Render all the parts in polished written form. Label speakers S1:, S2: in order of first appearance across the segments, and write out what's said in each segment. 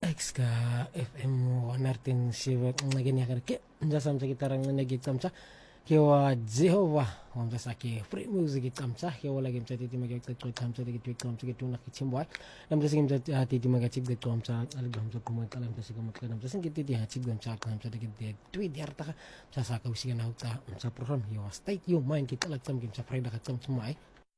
S1: X ka FM 107 ngagini akar ke jasa msa gitarang nagi kamsa kewa Jehovah wamsa sake free music kamsa kewa lagi msa titi magi waktu kamsa lagi tweet kamsa gitu nak kicimboy nam jasa msa titi magi cip gitu kamsa al kamsa kumai kalam jasa kumai kalam jasa gitu dia cip kamsa kamsa lagi dia tweet dia arta jasa saka usikan auta msa program kewa state you mind kita lakam kamsa Friday kakam semua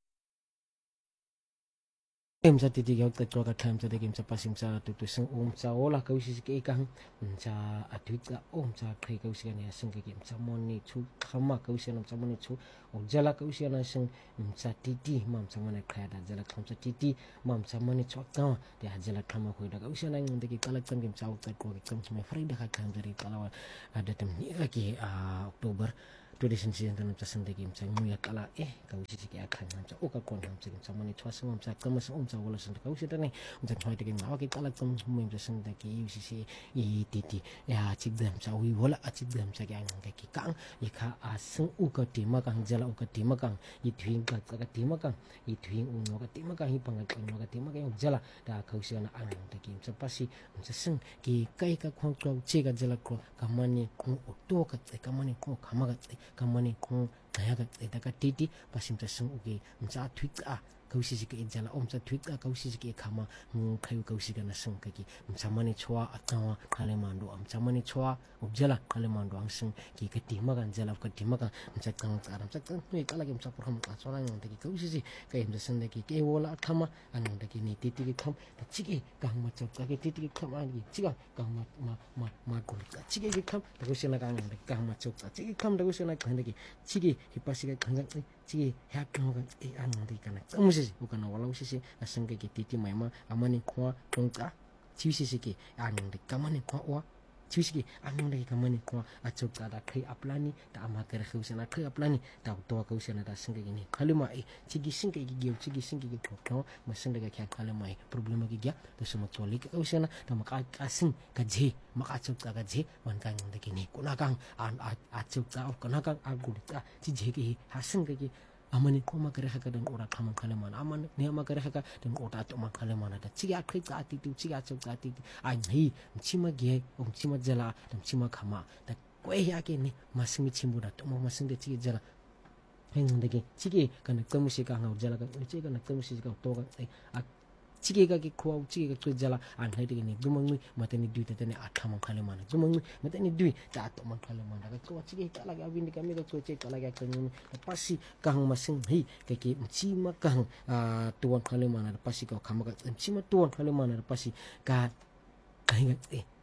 S1: Msa titi ga ta choka tham sa de msa pasim sa tu sing sa ola ka usi ke ikang msa atwika msa khai ka usi ne sing ke msa moni chu khama ka usi na msa moni chu jala ka usi na sing msa titi mam sa mani khai da jala kham sa titi mam sa mani chu ka de jala khama khoi da ka usi na ngde ki kalak tam msa ta ko ki kam me frida ka kham jari kala ada tam ni lagi Oktober 2019 tanam tasan de game sang muya kala ka usi ki akan namsa o ka kon namsa game samani chwa sang namsa kamas sa wala sang ka usi tane umsa chwa de game awaki kala kam mum tasan de ki usi si I titi ya chik dam sa wi wala achik dam sa yang ka ki kang ka asang u ka tima kang jala u ka tima kang I twing ka tima kang I twing u ka tima kang hi pangat ka tima kang jala da ka usi na ang de game sa pasi umsa sang ki kai ka khong khong che ka jala ko kamani ko to ka kamani ko khama ka kamani kong kaya ka ka titi pasim ta sung ugi msa tweet kausi sike jala msa tweet kausi sike kama kayu kausi kana sung kaki msa mani chwa atawa kale mando msa mani chwa objala kale mando ang sung ki ka tima kan jala ka tima kan msa kang aram sa kang ni kala ki msa program ka sona ng taki kausi si kay msa sung ki ke wala kama anong taki ni titi ki kam ta chiki kang ma chok ka ki titi ki kam ani chiga kang ma kul ka chiki ki kam ta kausi na kang kang ma chok ka chiki kam ta kausi na kang taki chiki hipasi ka kang chiki hak kang anong taki kana kamusi bukan walau sisi asing ke titi maima amani kwa tongka ciusi siki anong de kamani kwa wa ciusi anong de kamani kwa achok da kai aplani da amakere khusena kai aplani da to ka usena da singa gini kalima cigi singa gi geu cigi singa gi to masinga ga kya kalima problema gi gya to suma toli ka usena da maka kasing ka je maka achok ka je wan kan de gini kuna kang achok ka kana kang agul ta ci je gi hasinga gi amani ko makare haka dan ora kamang kaleman aman ne makare haka dan ora to makaleman da ciga kai ka atitu ciga chok ka atitu ai nei mchima ge mchima jala da mchima kama da kwai yake ne masimi chimbu da to masin da ciga jala hen da ge cigi kan kamushi ka ngau jala ka ciga kan kamushi ka to ka chiki ka ki kuwa chiki ka kwe jala an hai tiki ni dumangui matani dui tatani athamang kalemana dumangui matani dui ta atomang kalemana ka kuwa chiki ka lagi awindi kami ka kuwa chiki ka lagi akanyuni pasi kahang masing hi ka ki mchima kahang tuan kalemana pasi ka kama ka mchima tuan kalemana pasi ka kahinga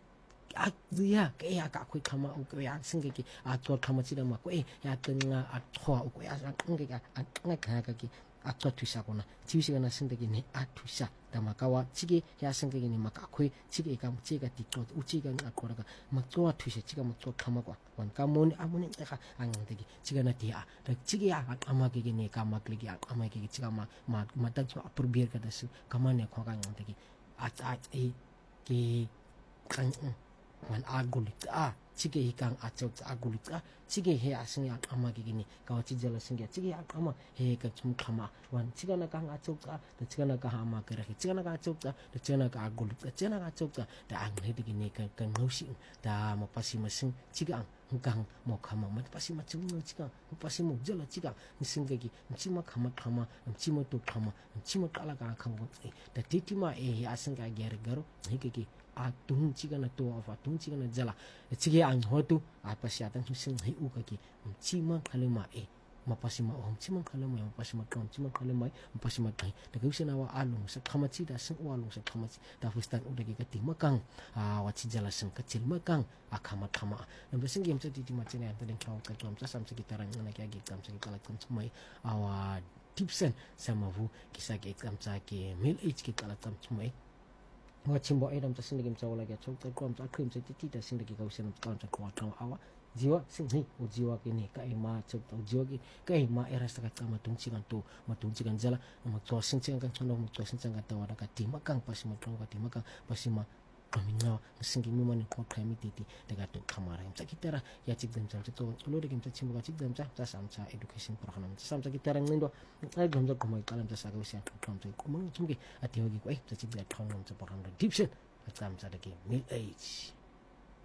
S1: ya kaya ka kwe kama ukwe ya singa ki tuan kama chida ma kwe ya tanga atwa ukwe ya nga kaya ki atwa tuisa kona tiwisi kana singa ki ni atuisa damakawa chige ya singa ki ni makakwe chige ka mchiga tikto uchiga ni akora ka makwa tuisa chiga makwa kama kwa wan kamoni amoni ka angdegi chiga na dia da chige ya amake ki ni kama kligi amake ki chiga ma takso apurbier ka dasu kama ne kwa ka angdegi ki kan wan agulit chige hikang achok agulit chige he asing yang ama gini kawa chijala singya chige yang ama he ka chum khama wan chiga na kang achok da chiga na ka ama kare chiga na ka achok da chiga na ka agulit chiga na ka achok da ang he gini ka ngausi da mapasi masing chiga ang kang mo khama mapasi machung chiga mapasi mo jala chiga singa gi mchima khama mchima to khama mchima kala ka khama da titima asing ka gyar garo hikeki atung chiga na to of atung chiga na jala chige ang hotu apasiatan sing hi ukaki chima kalema mapasima chima kalema mapasima kan chima kalema mapasima kai da kausina wa alung sa khamachi da sing walung sa khamachi da fustan udagi ka timakang wachi jala sing kecil makang akama khama nam sing game sa titi machine anta den kaw ka tom sa sam sekitarang na kya gi kam sekitala kun sumai awa tipsen sama vu kisah ke kam sa ke mil h ke kala kam sumai chimbo edam ta sindagi mcha wala ga chok ta krom ta khrim se titi ta sindagi ka usen ta ta kwa ta awa jiwa sing hi o jiwa ke ni ka ma chok ta jiwa ki ka ma era sa ka ma tung chigan to ma tung chigan jala ma to sing chigan kan chono ma to sing chigan ta wada ka ti makang pasi ma tong ka ti makang pasi ma kaminga singi mi mani ko kremi titi daga to kamara imsa kitara ya chik dem cha to lo de kimsa chimba chik dem cha samcha education program samcha kitara ngindo ai gamza komai kalam cha sa ga usia kam cha komang chumge ati hogi ko ai cha chik da thong cha program deep set ka camsa the game New Age